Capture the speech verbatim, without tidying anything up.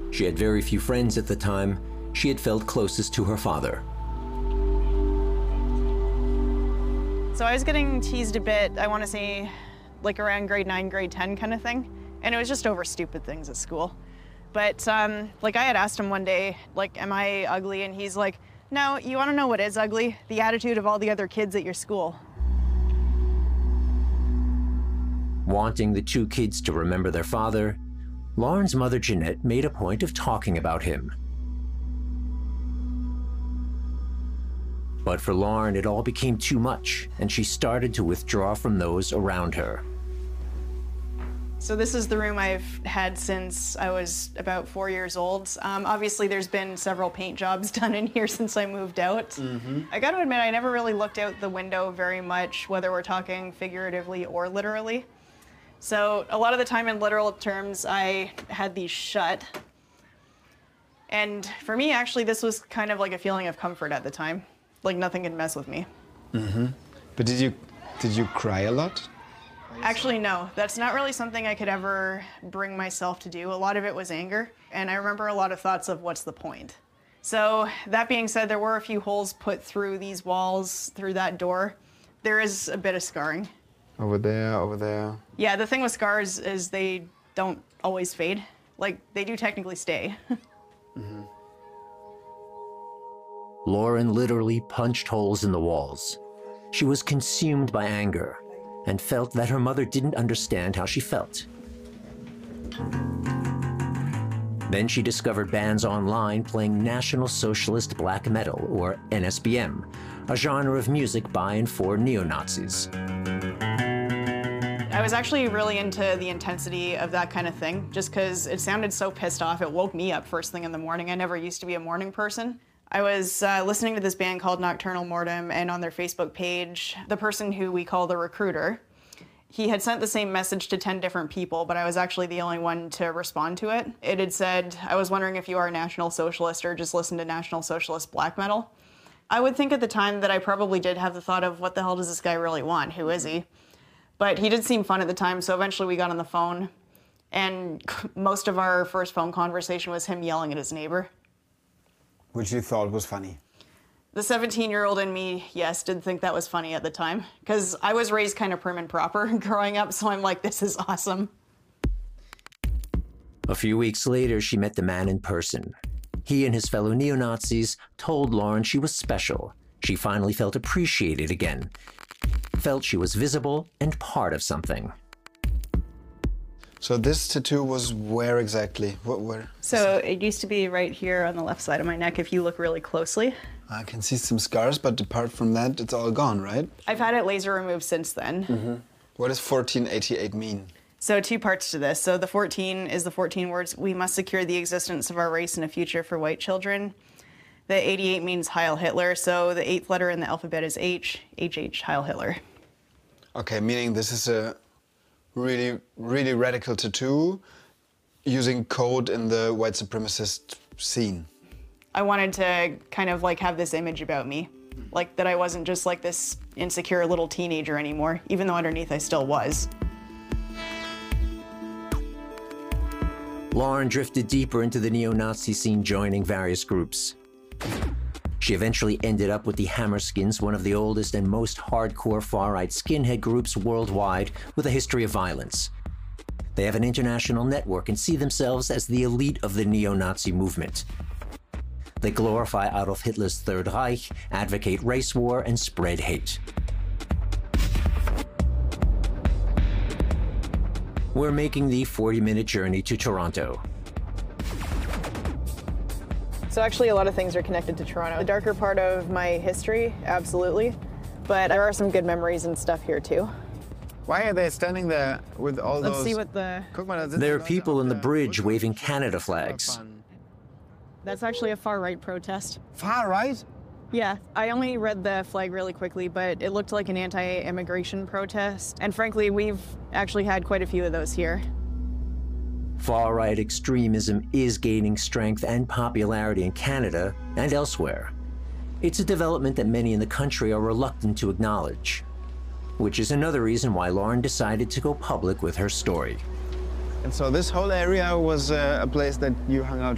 She had very few friends at the time. She had felt closest to her father. So I was getting teased a bit, I want to say, like around grade nine, grade ten kind of thing. And it was just over stupid things at school. But um, like I had asked him one day, like, am I ugly? And he's like, no, you want to know what is ugly? The attitude of all the other kids at your school. Wanting the two kids to remember their father, Lauren's mother, Jeanette, made a point of talking about him. But for Lauren, it all became too much, and she started to withdraw from those around her. So this is the room I've had since I was about four years old. Um, obviously, there's been several paint jobs done in here since I moved out. Mm-hmm. I got to admit, I never really looked out the window very much, whether we're talking figuratively or literally. So a lot of the time in literal terms, I had these shut. And for me, actually, this was kind of like a feeling of comfort at the time. Like nothing could mess with me. Mm-hmm. But did you, did you cry a lot? Actually, no. That's not really something I could ever bring myself to do. A lot of it was anger, and I remember a lot of thoughts of what's the point. So that being said, there were a few holes put through these walls, through that door. There is a bit of scarring. Over there, over there. Yeah, the thing with scars is they don't always fade. Like, they do technically stay. Mm-hmm. Lauren literally punched holes in the walls. She was consumed by anger and felt that her mother didn't understand how she felt. Then she discovered bands online playing National Socialist Black Metal, or N S B M, a genre of music by and for neo-Nazis. I was actually really into the intensity of that kind of thing, just because it sounded so pissed off. It woke me up first thing in the morning. I never used to be a morning person. I was uh, listening to this band called Nocturnal Mortem, and on their Facebook page, the person who we call the recruiter, he had sent the same message to ten different people, but I was actually the only one to respond to it. It had said, I was wondering if you are a National Socialist or just listen to National Socialist black metal. I would think at the time that I probably did have the thought of, what the hell does this guy really want? Who is he? But he did seem fun at the time, so eventually we got on the phone, and most of our first phone conversation was him yelling at his neighbor. Which you thought was funny? The seventeen-year-old in me, yes, did think that was funny at the time, because I was raised kind of prim and proper growing up, so I'm like, this is awesome. A few weeks later, she met the man in person. He and his fellow neo-Nazis told Lauren she was special. She finally felt appreciated again, felt she was visible and part of something. So this tattoo was where exactly? What, where? So it used to be right here on the left side of my neck, if you look really closely. I can see some scars, but apart from that, it's all gone, right? I've had it laser removed since then. Mm-hmm. What does fourteen eighty-eight mean? So two parts to this. So the fourteen is the fourteen words, we must secure the existence of our race and a future for white children. The eighty-eight means Heil Hitler, so the eighth letter in the alphabet is H, H H, Heil Hitler. Okay, meaning this is a really, really radical tattoo using code in the white supremacist scene. I wanted to kind of like have this image about me, like that I wasn't just like this insecure little teenager anymore, even though underneath I still was. Lauren drifted deeper into the neo-Nazi scene, joining various groups. She eventually ended up with the Hammerskins, one of the oldest and most hardcore far-right skinhead groups worldwide with a history of violence. They have an international network and see themselves as the elite of the neo-Nazi movement. They glorify Adolf Hitler's Third Reich, advocate race war, and spread hate. We're making the forty-minute journey to Toronto. So actually a lot of things are connected to Toronto. The darker part of my history, absolutely, but there are some good memories and stuff here too. Why are they standing there with all Let's those... see what the... There are people in the bridge waving Canada flags. That's actually a far-right protest. Far-right? Yeah, I only read the flag really quickly, but it looked like an anti-immigration protest. And frankly, we've actually had quite a few of those here. Far-right extremism is gaining strength and popularity in Canada and elsewhere. It's a development that many in the country are reluctant to acknowledge, which is another reason why Lauren decided to go public with her story. And so this whole area was uh, a place that you hung out